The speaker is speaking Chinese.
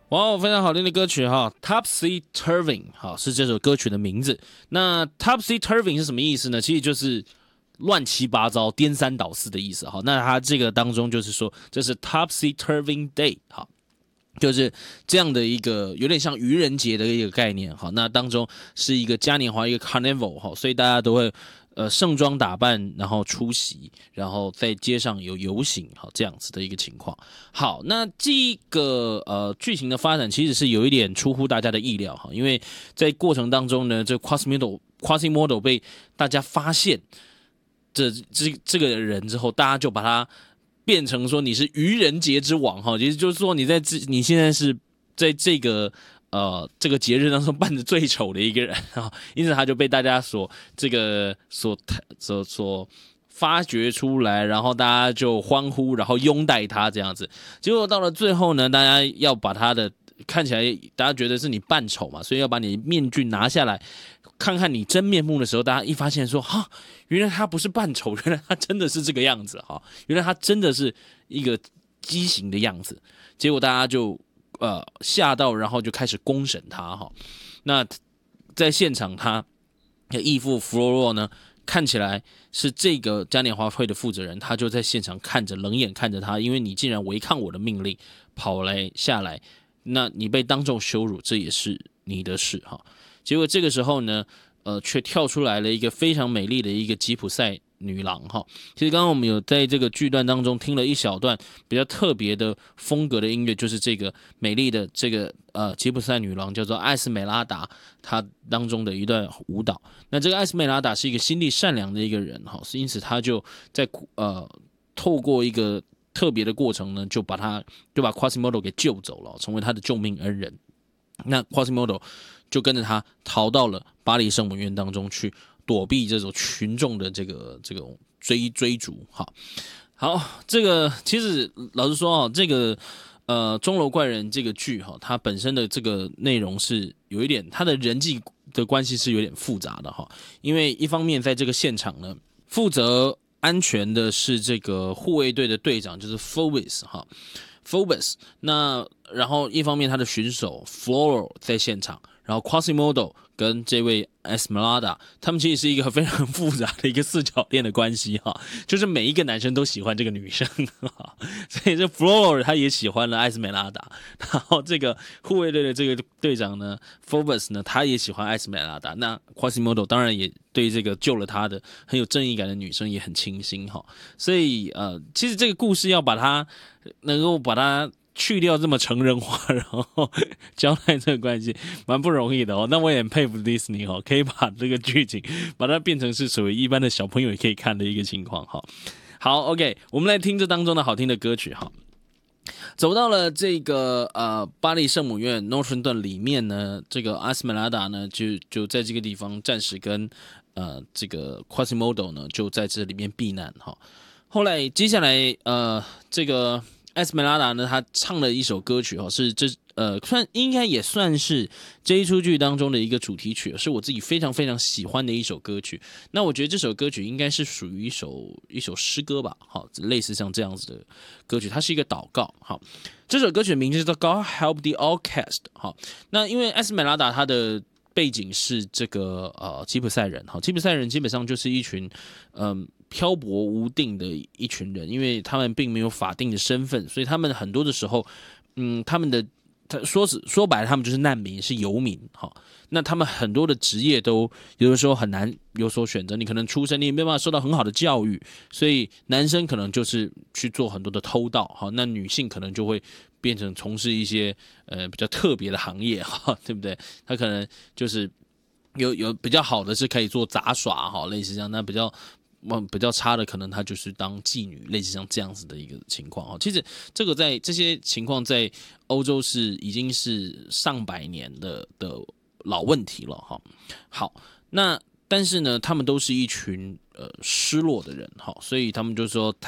哇哦，非常好听的歌曲哈，Topsy Turving 好是这首歌曲的名字。那 Topsy Turving 是什么意思呢？其实就是乱七八糟、颠三倒四的意思哈。那它这个当中就是说，这是 Topsy Turving Day 好。就是这样的一个有点像愚人节的一个概念，好，那当中是一个嘉年华，一个 carnival，好，所以大家都会盛装打扮，然后出席，然后在街上有游行，好，这样子的一个情况。好，那这个剧情的发展其实是有一点出乎大家的意料哈，因为在过程当中呢，这 Quasimodo 被大家发现这个人之后，大家就把他变成说你是愚人节之王哈，也就是说你现在是在这个节日当中扮的最丑的一个人啊，因此他就被大家所发掘出来，然后大家就欢呼，然后拥戴他这样子。结果到了最后呢，大家要把他的看起来，大家觉得是你扮丑嘛，所以要把你面具拿下来，看看你真面目的时候，大家一发现说哈，原来他不是扮丑，原来他真的是这个样子哈，原来他真的是一个畸形的样子。结果大家就吓到，然后就开始公审他哈。那在现场，他的义父弗罗洛呢，看起来是这个嘉年华会的负责人，他就在现场冷眼看着他，因为你竟然违抗我的命令，跑下来，那你被当众羞辱，这也是你的事哈。结果这个时候呢，却跳出来了一个非常美丽的一个吉普赛女郎哈。其实刚刚我们有在这个剧段当中听了一小段比较特别的风格的音乐，就是这个美丽的这个吉普赛女郎叫做艾斯美拉达，她当中的一段舞蹈。那这个艾斯美拉达是一个心地善良的一个人哈，因此她就在透过一个特别的过程呢，就把 Quasimodo 给救走了，成为他的救命恩人。那 Quasimodo 就跟着他逃到了巴黎圣母院当中去躲避这种群众的这种追逐。好，这个其实老实说哦，这个钟楼怪人这个剧哈，它本身的这个内容是有一点，它的人际的关系是有点复杂的哈。因为一方面在这个现场呢，负责安全的是这个护卫队的队长，就是 Phobos。那然后一方面他的选手 Floro 在现场，然后 Quasimodo 跟这位 Esmeralda 他们其实是一个非常复杂的一个四角恋的关系哈，就是每一个男生都喜欢这个女生哈，所以这 Floro 他也喜欢了艾斯美拉达，然后这个护卫队的这个队长呢 Phobos 呢，他也喜欢艾斯美拉达，那 Quasimodo 当然也对这个救了他的很有正义感的女生也很倾心哈，所以其实这个故事要能够把它去掉这么成人化，然后交代这个关系，蛮不容易的哦。那我也很佩服 Disney 哦，可以把这个剧情把它变成是属于一般的小朋友也可以看的一个情况哈。好 ，OK， 我们来听这当中的好听的歌曲哈。走到了这个巴黎圣母院诺顿顿里面呢，这个阿斯梅拉达呢就在这个地方暂时跟这个 Quasimodo 呢就在这里面避难哈。后来接下来这个艾斯梅拉达呢，他唱了一首歌曲哦，是应该也算是这一出剧当中的一个主题曲，是我自己非常非常喜欢的一首歌曲。那我觉得这首歌曲应该是属于一首诗歌吧，好，类似像这样子的歌曲，它是一个祷告。好，这首歌曲的名字叫做 God Help the Outcast。好，那因为艾斯梅拉达他的背景是这个吉普赛人，好，吉普赛人基本上就是一群漂泊无定的一群人，因为他们并没有法定的身份，所以他们很多的时候，说白了，他们就是难民，是游民。好，那他们很多的职业都有的时候很难有所选择，你可能出生你也没办法受到很好的教育，所以男生可能就是去做很多的偷盗，好，那女性可能就会变成从事一些比较特别的行业，哈，对不对？他可能就是有比较好的是可以做杂耍，哈，类似这样，那比较差的可能她就是当妓女，类似像这样子的一个情况。其实这个在这些情况在欧洲已经是上百年的老问题了哈。好，那但是呢，他们都是一群失落的人哈，所以他们就说